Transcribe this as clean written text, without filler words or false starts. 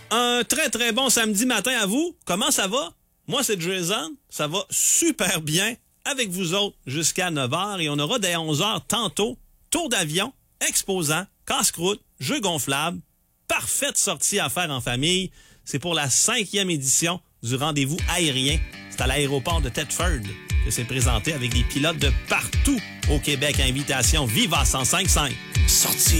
Un très, très bon samedi matin à vous. Comment ça va? Moi, c'est Jason. Ça va super bien avec vous autres jusqu'à 9h. Et on aura dès 11h tantôt tour d'avion, exposant, casse-croûte, jeux gonflables. Parfaite sortie à faire en famille. C'est pour la 5e édition du rendez-vous aérien. C'est à l'aéroport de Thetford que c'est présenté avec des pilotes de partout au Québec. Invitation Viva 105.5. Sortie